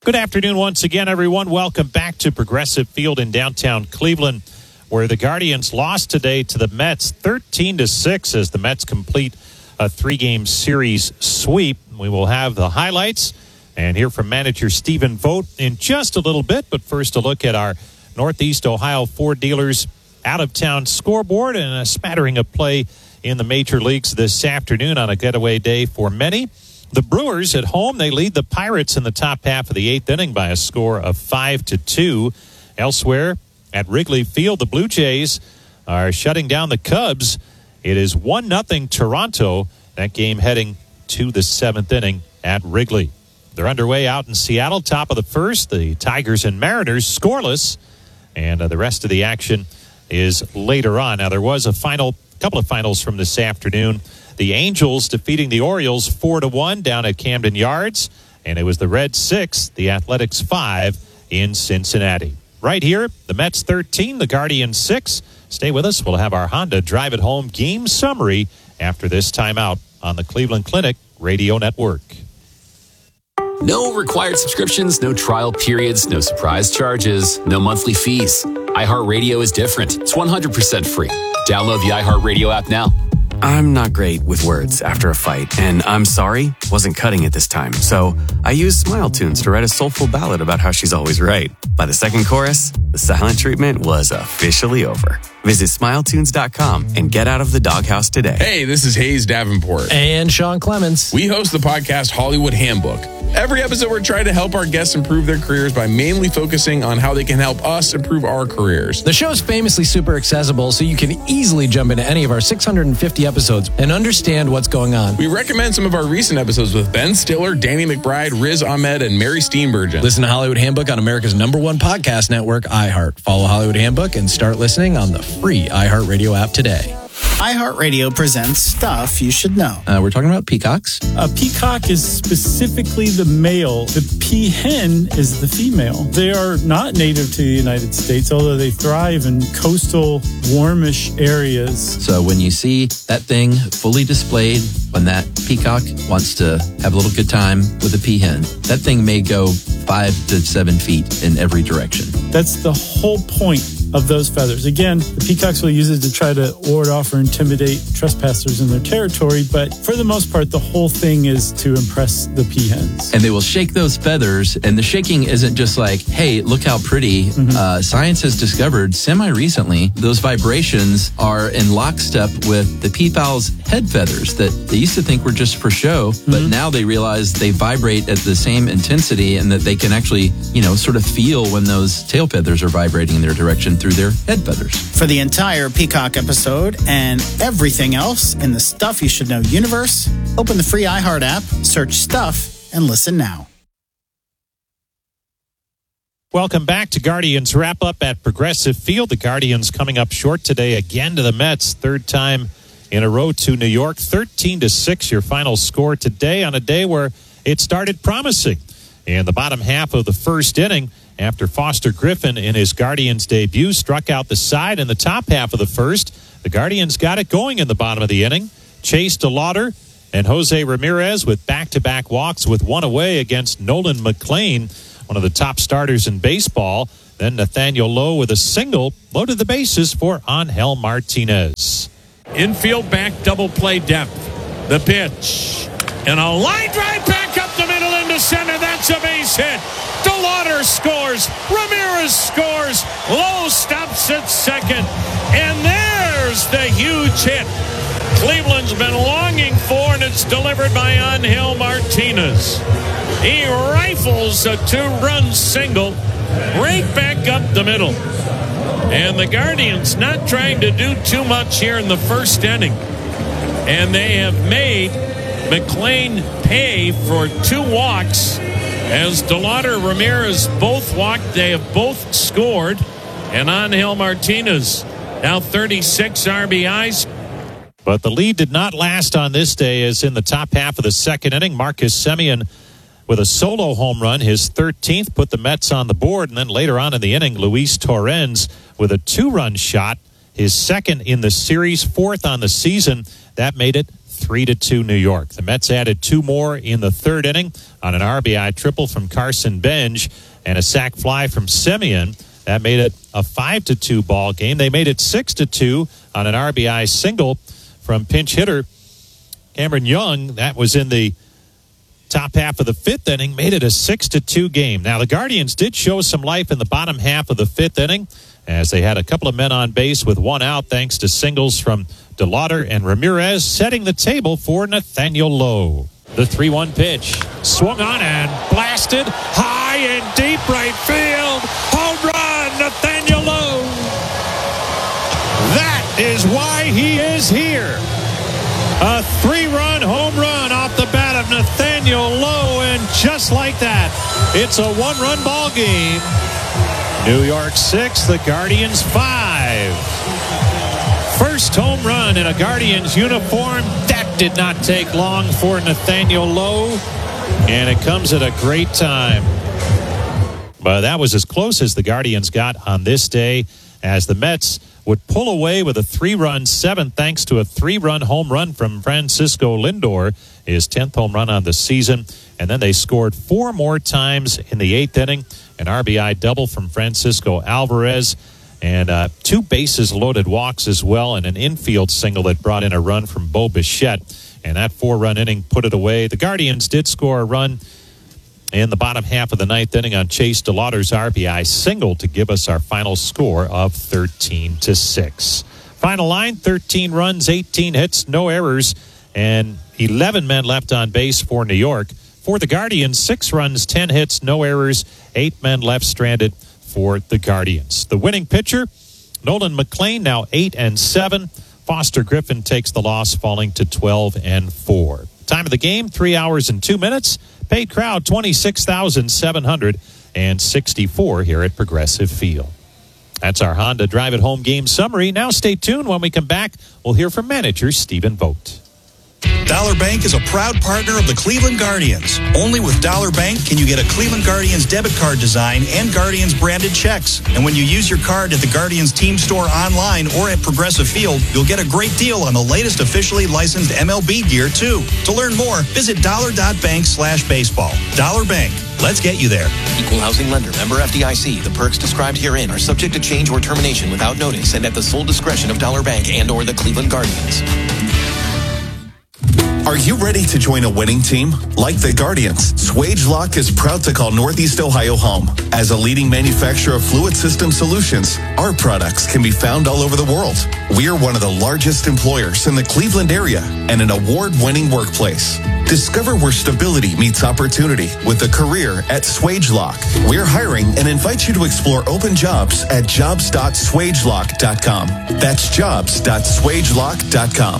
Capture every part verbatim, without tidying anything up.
Good afternoon once again, everyone. Welcome back to Progressive Field in downtown Cleveland, where the Guardians lost today to the Mets thirteen to six as the Mets complete a three-game series sweep. We will have the highlights and hear from manager Stephen Vogt in just a little bit. But first, a look at our Northeast Ohio Ford dealers out-of-town scoreboard and a smattering of play in the major leagues this afternoon on a getaway day for many. The Brewers at home, they lead the Pirates in the top half of the eighth inning by a score of five to two. Elsewhere at Wrigley Field, the Blue Jays are shutting down the Cubs. It is one nothing Toronto. That game heading to the seventh inning at Wrigley. They're underway out in Seattle, top of the first. The Tigers and Mariners scoreless, and uh, the rest of the action is later on. Now, there was a final, couple of finals from this afternoon. The Angels defeating the Orioles four to one down at Camden Yards, and it was the Reds six, the Athletics five in Cincinnati. Right here, the Mets thirteen, the Guardians six. Stay with us. We'll have our Honda Drive It Home game summary after this timeout on the Cleveland Clinic Radio Network. No required subscriptions, no trial periods, no surprise charges, no monthly fees. iHeartRadio is different. It's one hundred percent free. Download the iHeartRadio app now. I'm not great with words after a fight, and I'm sorry, wasn't cutting it this time. So I used Smile Tunes to write a soulful ballad about how she's always right. By the second chorus, the silent treatment was officially over. Visit smile tunes dot com and get out of the doghouse today. Hey, this is Hayes Davenport. And Sean Clemens. We host the podcast Hollywood Handbook. Every episode, we're trying to help our guests improve their careers by mainly focusing on how they can help us improve our careers. The show is famously super accessible, so you can easily jump into any of our six hundred fifty episodes and understand what's going on. We recommend some of our recent episodes with Ben Stiller, Danny McBride, Riz Ahmed, and Mary Steenburgen. Listen to Hollywood Handbook on America's number one podcast network, iHeart. Follow Hollywood Handbook and start listening on the free iHeartRadio app today. iHeartRadio presents Stuff You Should Know. Uh, we're talking about peacocks. A peacock is specifically the male. The peahen is the female. They are not native to the United States, although they thrive in coastal, warmish areas. So when you see that thing fully displayed, when that peacock wants to have a little good time with a peahen, that thing may go five to seven feet in every direction. That's the whole point of those feathers. Again, the peacocks will use it to try to ward off or intimidate trespassers in their territory, but for the most part, the whole thing is to impress the peahens. And they will shake those feathers, and the shaking isn't just like, hey, look how pretty. Mm-hmm. Uh, science has discovered semi-recently those vibrations are in lockstep with the peafowl's head feathers that they used to think were just for show, but mm-hmm. now they realize they vibrate at the same intensity and that they can actually, you know, sort of feel when those tail feathers are vibrating in their direction through their head feathers. For the entire Peacock episode and everything else in the Stuff You Should Know universe, open the free iHeart app, search Stuff, and listen now. Welcome back to Guardians Wrap-Up at Progressive Field. The Guardians coming up short today again to the Mets. Third time in a row to New York. thirteen to six, your final score today on a day where it started promising. In the bottom half of the first inning, after Foster Griffin in his Guardians debut struck out the side in the top half of the first, the Guardians got it going in the bottom of the inning. Chase DeLauder and Jose Ramirez with back-to-back walks with one away against Nolan McLean, one of the top starters in baseball. Then Nathaniel Lowe with a single loaded the bases for Angel Martinez. Infield back double play depth. The pitch. And a line drive back up the middle into center. That's a base hit. DeLauder scores. Ramirez scores. Lowe stops at second. And there's the huge hit Cleveland's been longing for, and it's delivered by Angel Martinez. He rifles a two-run single right back up the middle. And the Guardians not trying to do too much here in the first inning. And they have made McLean pay for two walks as DeLauder and Ramirez both walked. They have both scored. And Angel Martinez now thirty-six R B Is. But the lead did not last on this day, as in the top half of the second inning, Marcus Semien with a solo home run, his thirteenth, put the Mets on the board. And then later on in the inning, Luis Torrens with a two-run shot, his second in the series, fourth on the season. That made it three to two New York. The Mets added two more in the third inning on an R B I triple from Carson Benj and a sac fly from Semien. That made it a five to two ball game. They made it six to two on an R B I single from pinch hitter Cameron Young. That was in the top half of the fifth inning, made it a six to two game. Now, the Guardians did show some life in the bottom half of the fifth inning as they had a couple of men on base with one out thanks to singles from DeLauder and Ramirez, setting the table for Nathaniel Lowe. The three one pitch swung on and blasted high and deep right field. Home run, Nathaniel Lowe. That is why he is here. A three-run home run off the bat of Nathaniel Lowe, and just like that, it's a one-run ball game. New York six, the Guardians five. First home run in a Guardians uniform. That did not take long for Nathaniel Lowe, and it comes at a great time. But that was as close as the Guardians got on this day, as the Mets would pull away with a three-run seventh thanks to a three-run home run from Francisco Lindor, his tenth home run on the season. And then they scored four more times in the eighth inning, an R B I double from Francisco Alvarez, and uh, two bases-loaded walks as well, and an infield single that brought in a run from Bo Bichette. And that four-run inning put it away. The Guardians did score a run in the bottom half of the ninth inning on Chase DeLauder's R B I single to give us our final score of thirteen to six. Final line, thirteen runs, eighteen hits, no errors, and eleven men left on base for New York. For the Guardians, six runs, ten hits, no errors, eight men left stranded for the Guardians. The winning pitcher, Nolan McLean, now eight and seven. Foster Griffin takes the loss, falling to twelve and four. Time of the game, three hours and two minutes. Paid crowd, twenty-six thousand seven hundred sixty-four here at Progressive Field. That's our Honda Drive It Home game summary. Now stay tuned. When we come back, we'll hear from manager Stephen Vogt. Dollar Bank is a proud partner of the Cleveland Guardians. Only with Dollar Bank can you get a Cleveland Guardians debit card design and Guardians branded checks. And when you use your card at the Guardians team store online or at Progressive Field, you'll get a great deal on the latest officially licensed M L B gear, too. To learn more, visit dollar.bank slash baseball. Dollar Bank. Let's get you there. Equal housing lender. Member F D I C. The perks described herein are subject to change or termination without notice and at the sole discretion of Dollar Bank and or the Cleveland Guardians. Are you ready to join a winning team? Like the Guardians, SwageLock is proud to call Northeast Ohio home. As a leading manufacturer of fluid system solutions, our products can be found all over the world. We are one of the largest employers in the Cleveland area and an award-winning workplace. Discover where stability meets opportunity with a career at SwageLock. We're hiring and invite you to explore open jobs at jobs dot swagelock dot com. That's jobs dot swagelock dot com.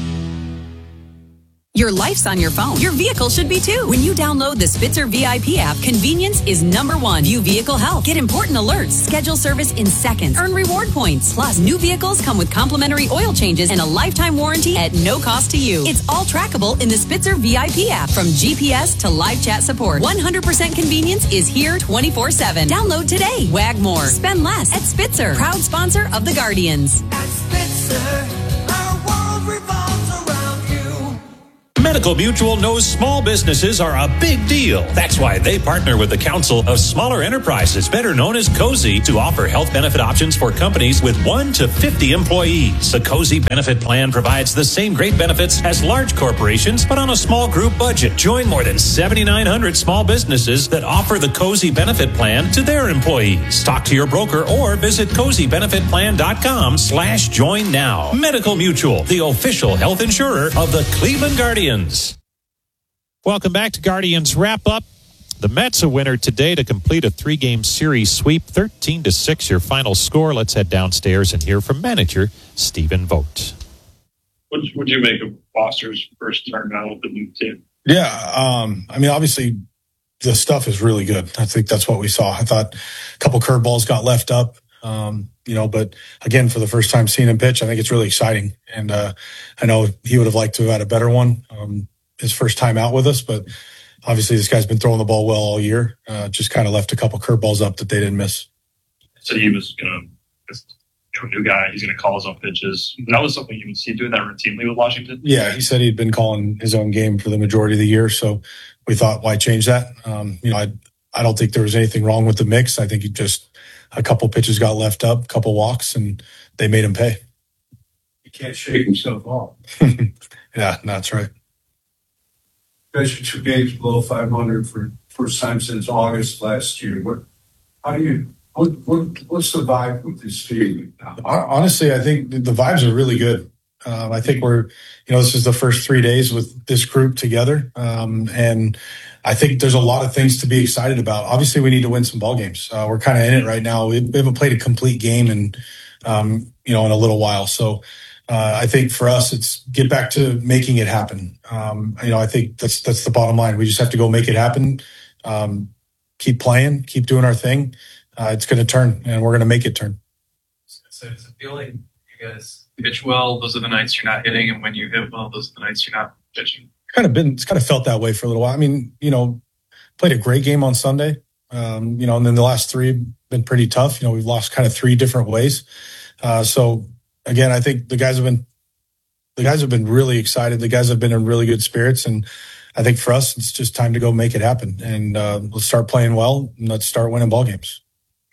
Your life's on your phone. Your vehicle should be too. When you download the Spitzer V I P app, convenience is number one. View vehicle health. Get important alerts. Schedule service in seconds. Earn reward points. Plus, new vehicles come with complimentary oil changes and a lifetime warranty at no cost to you. It's all trackable in the Spitzer V I P app. From G P S to live chat support, one hundred percent convenience is here twenty-four seven. Download today. Wag more. Spend less at Spitzer. Proud sponsor of the Guardians. At Spitzer, our world revolves around you. Medical Mutual knows small businesses are a big deal. That's why they partner with the Council of Smaller Enterprises, better known as COSI, to offer health benefit options for companies with one to fifty employees. The COSI benefit plan provides the same great benefits as large corporations, but on a small group budget. Join more than seventy-nine hundred small businesses that offer the COSI benefit plan to their employees. Talk to your broker or visit cozy benefit plan dot com slash join now. Medical Mutual, the official health insurer of the Cleveland Guardians. Welcome back to Guardians Wrap Up. The Mets a winner today to complete a three-game series sweep, thirteen to six your final score. Let's head downstairs and hear from manager Stephen Vogt. What would you make of Foster's first turn out with the new team? Yeah, um, I mean, obviously the stuff is really good. I think that's what we saw. I thought a couple curveballs got left up. Um, you know, but again, for the first time seeing him pitch, I think it's really exciting. And uh, I know he would have liked to have had a better one um, his first time out with us, but obviously this guy's been throwing the ball well all year. Uh, just kind of left a couple curveballs up that they didn't miss. So he was going to a new guy. He's going to call his own pitches. That was something you would see doing that routinely with Washington. Yeah, he said he'd been calling his own game for the majority of the year, so we thought, why change that? Um, you know, I I don't think there was anything wrong with the mix. I think he just a couple pitches got left up, a couple walks, and they made him pay. He can't shake himself off. Yeah, that's right. Guys, are two games below five hundred for first time since August last year. What? How do you? What? What? What's the vibe with this team now? Honestly, I think the vibes are really good. Um, I think we're, you know, this is the first three days with this group together, um, and I think there's a lot of things to be excited about. Obviously, we need to win some ball games. Uh, we're kind of in it right now. We, we haven't played a complete game in, um, you know, in a little while. So uh, I think for us, it's get back to making it happen. Um, you know, I think that's that's the bottom line. We just have to go make it happen. Um, keep playing, keep doing our thing. Uh, it's going to turn, and we're going to make it turn. So it's a feeling you guys pitch well. Those are the nights you're not hitting, and when you hit well, those are the nights you're not pitching. Kind of been, it's kind of felt that way for a little while. I mean, you know, played a great game on Sunday, um, you know, and then the last three been pretty tough. You know, we've lost kind of three different ways. Uh, so again, I think the guys have been, the guys have been really excited. The guys have been in really good spirits, and I think for us, it's just time to go make it happen. And uh, let's start playing well, and let's start winning ball games.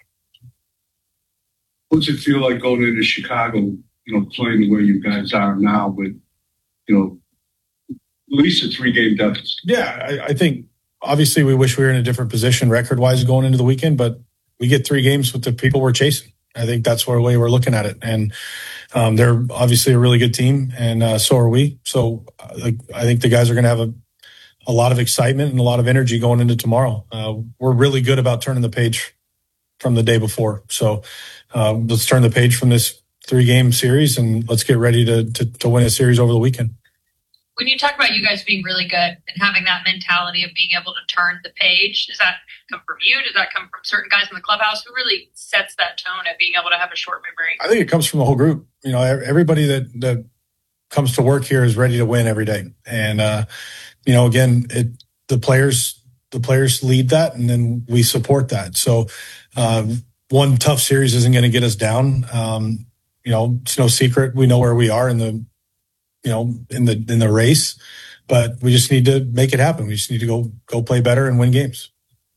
What's it feel like going into Chicago? You know, playing the way you guys are now, with you know. At least a three-game deficit. Yeah, I, I think obviously we wish we were in a different position record-wise going into the weekend, but we get three games with the people we're chasing. I think that's the way we're looking at it. And um, they're obviously a really good team, and uh, so are we. So uh, I think the guys are going to have a, a lot of excitement and a lot of energy going into tomorrow. Uh, we're really good about turning the page from the day before. So uh, let's turn the page from this three-game series, and let's get ready to, to, to win a series over the weekend. When you talk about you guys being really good and having that mentality of being able to turn the page, does that come from you? Does that come from certain guys in the clubhouse? Who really sets that tone of being able to have a short memory? I think it comes from the whole group. You know, everybody that, that comes to work here is ready to win every day. And, uh, you know, again, it, the players, the players lead that, and then we support that. So, uh, one tough series isn't going to get us down. Um, you know, it's no secret. We know where we are in the, you know, in the in the race, but we just need to make it happen. We just need to go go play better and win games.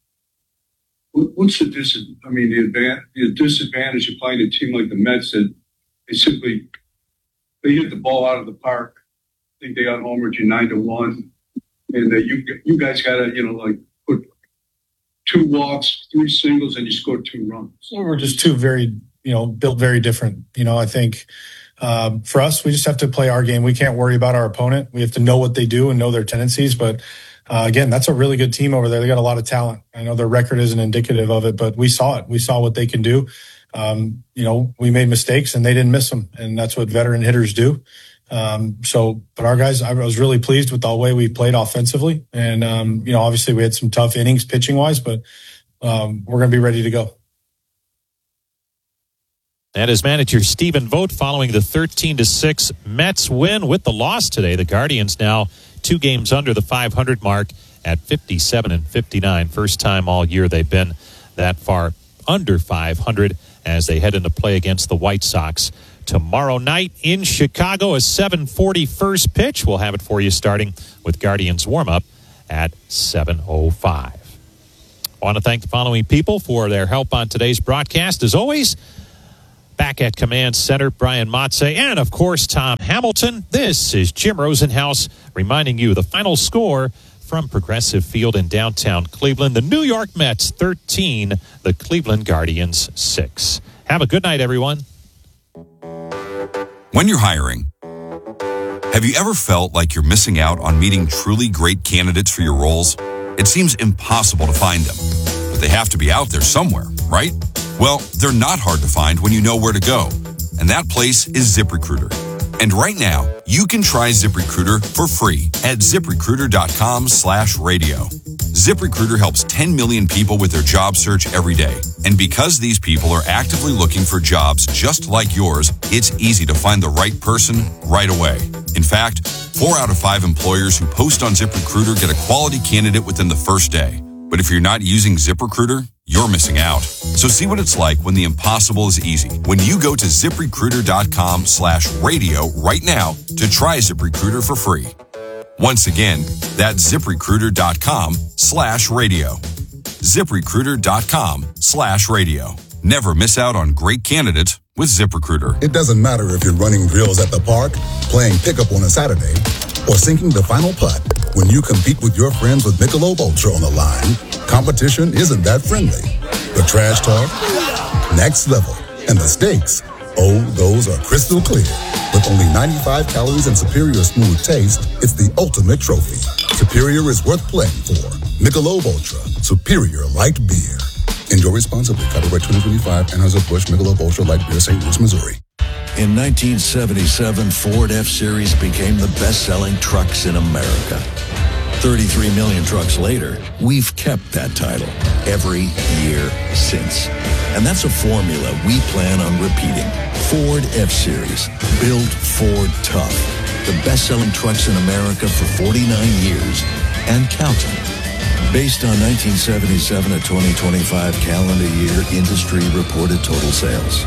What's the disadvantage? I mean, the advantage, the disadvantage of playing a team like the Mets that they simply they hit the ball out of the park. I think they got homered you nine to one, and that you you guys got to you know like put two walks, three singles, and you scored two runs. Well, we're just two very you know built very different. You know, I think. Um, for us, we just have to play our game. We can't worry about our opponent. We have to know what they do and know their tendencies. But uh, again, that's a really good team over there. They got a lot of talent. I know their record isn't indicative of it, but we saw it. We saw what they can do. Um, you know, we made mistakes and they didn't miss them, and that's what veteran hitters do. Um, so, but our guys, I was really pleased with the way we played offensively. And um, you know, obviously we had some tough innings pitching wise, but um, we're going to be ready to go. And as manager Stephen Vogt following the thirteen to six Mets win with the loss today. The Guardians now two games under the five hundred mark at fifty-seven and fifty-nine. First time all year they've been that far under five hundred as they head into play against the White Sox tomorrow night in Chicago. A seven forty first pitch. We'll have it for you starting with Guardians warm-up at seven oh five. I want to thank the following people for their help on today's broadcast. As always, back at Command Center, Brian Motze, and, of course, Tom Hamilton. This is Jim Rosenhaus reminding you the final score from Progressive Field in downtown Cleveland. The New York Mets thirteen, the Cleveland Guardians six. Have a good night, everyone. When you're hiring, have you ever felt like you're missing out on meeting truly great candidates for your roles? It seems impossible to find them, but they have to be out there somewhere, right? Well, they're not hard to find when you know where to go, and that place is ZipRecruiter. And right now, you can try ZipRecruiter for free at ZipRecruiter.com slash radio. ZipRecruiter helps ten million people with their job search every day. And because these people are actively looking for jobs just like yours, it's easy to find the right person right away. In fact, four out of five employers who post on ZipRecruiter get a quality candidate within the first day. But if you're not using ZipRecruiter, you're missing out. So see what it's like when the impossible is easy. When you go to ZipRecruiter.com slash radio right now to try ZipRecruiter for free. Once again, that's ZipRecruiter.com slash radio. ZipRecruiter.com slash radio. Never miss out on great candidates with ZipRecruiter. It doesn't matter if you're running drills at the park, playing pickup on a Saturday, or sinking the final putt. When you compete with your friends with Michelob Ultra on the line, competition isn't that friendly. The trash talk, next level, and the stakes, oh, those are crystal clear. With only ninety-five calories and superior smooth taste, it's the ultimate trophy. Superior is worth playing for. Michelob Ultra, superior light beer. Enjoy responsibly. Copyright twenty twenty-five, Anheuser-Busch Michelob Ultra Light Beer, Saint Louis, Missouri. In nineteen seventy-seven, Ford F-Series became the best-selling trucks in America. thirty-three million trucks later, we've kept that title every year since. And that's a formula we plan on repeating. Ford F-Series, built Ford tough. The best-selling trucks in America for forty-nine years and counting. Based on nineteen seventy-seven to twenty twenty-five calendar year industry reported total sales.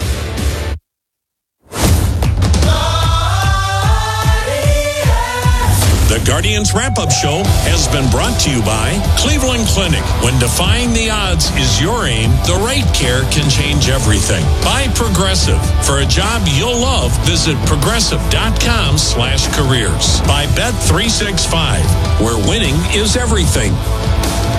The Guardians Wrap-Up Show has been brought to you by Cleveland Clinic. When defying the odds is your aim, the right care can change everything. By Progressive. For a job you'll love, visit progressive.com slash careers. By Bet three sixty-five, where winning is everything.